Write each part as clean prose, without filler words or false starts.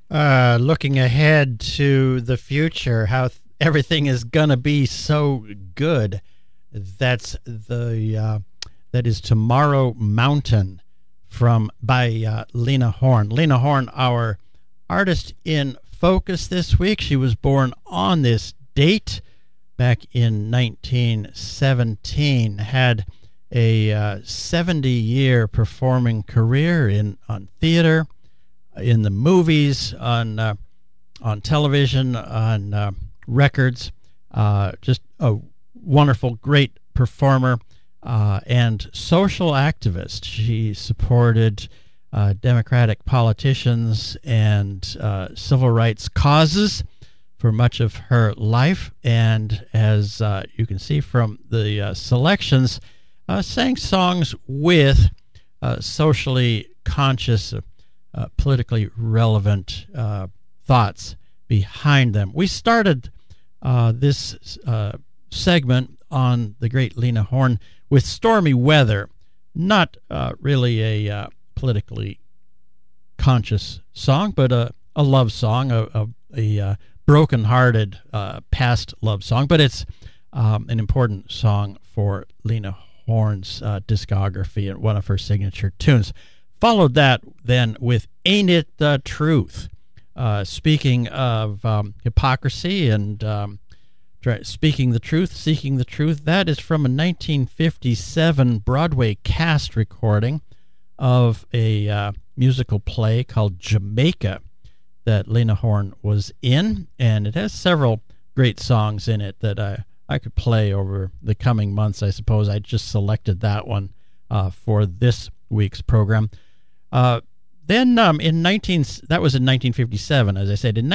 Looking ahead to the future, how everything is gonna be so good. That is Tomorrow Mountain by Lena Horne. Lena Horne, our artist in focus this week. She was born on this date back in 1917. Had a 70-year performing career on theater, in the movies, on television, on records. Just a wonderful, great performer and social activist. She supported Democratic politicians and civil rights causes for much of her life, and as you can see from the selections, sang songs with socially conscious, politically relevant thoughts behind them. We started this segment on the great Lena Horne with Stormy Weather, not really a politically conscious song, but a love song, a broken-hearted past love song, but it's an important song for Lena Horne's discography and one of her signature tunes. Followed that then with Ain't It the Truth? Speaking of hypocrisy and speaking the truth, seeking the truth, that is from a 1957 Broadway cast recording of a musical play called Jamaica that Lena Horne was in, and it has several great songs in it that I could play over the coming months, I suppose. I just selected that one for this week's program. That was in 1957, as I said. In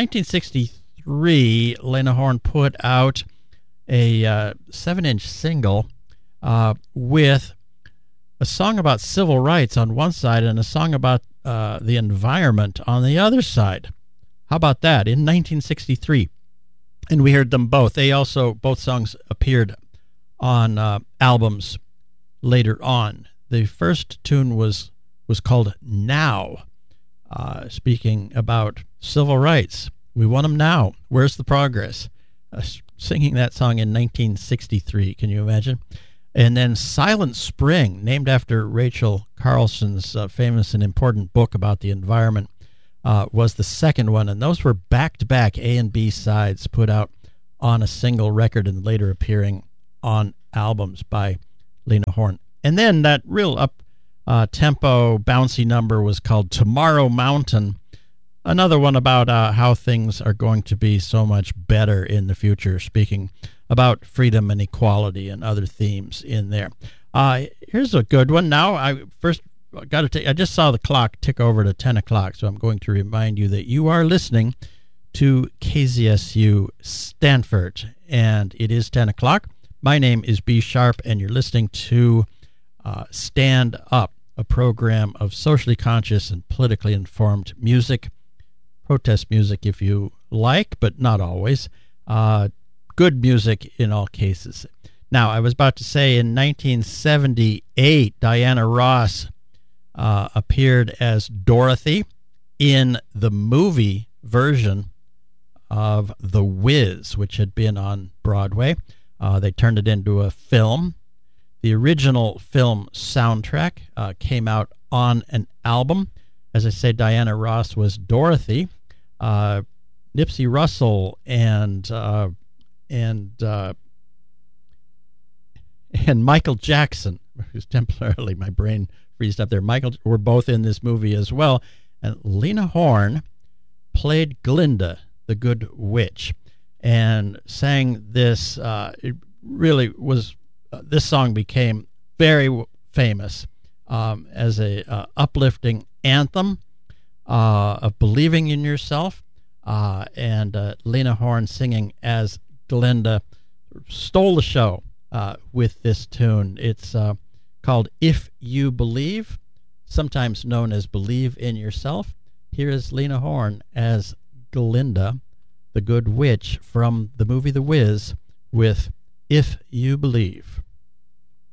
1963, Lena Horne put out a 7-inch single with a song about civil rights on one side and a song about the environment on the other side. How about that? In 1963. And we heard them both. Both songs appeared on albums later on. The first tune was called Now, speaking about civil rights. We want them now. Where's the progress? Singing that song in 1963. Can you imagine? And then Silent Spring, named after Rachel Carlson's famous and important book about the environment, was the second one. And those were back-to-back A and B sides put out on a single record and later appearing on albums by Lena Horne. And then that real up-tempo, bouncy number was called Tomorrow Mountain, another one about how things are going to be so much better in the future, speaking about freedom and equality and other themes in there. Here's a good one. Now, I just saw the clock tick over to 10 o'clock, so I'm going to remind you that you are listening to KZSU Stanford, and it is 10 o'clock. My name is B. Sharp, and you're listening to Stand Up, a program of socially conscious and politically informed music, protest music if you like, but not always. Good music in all cases. Now, I was about to say in 1978, Diana Ross appeared as Dorothy in the movie version of The Wiz, which had been on Broadway. They turned it into a film. The original film soundtrack came out on an album. As I say, Diana Ross was Dorothy. Nipsey Russell and Michael Jackson, who's temporarily, my brain freezed up there, were both in this movie as well. And Lena Horne played Glinda, the Good Witch, and sang this. It really was. This song became very famous as a uplifting anthem of believing in yourself. And Lena Horne singing as Glinda stole the show with this tune. It's called If You Believe, sometimes known as Believe in Yourself. Here is Lena Horne as Glinda, the Good Witch, from the movie The Wiz, with If You Believe.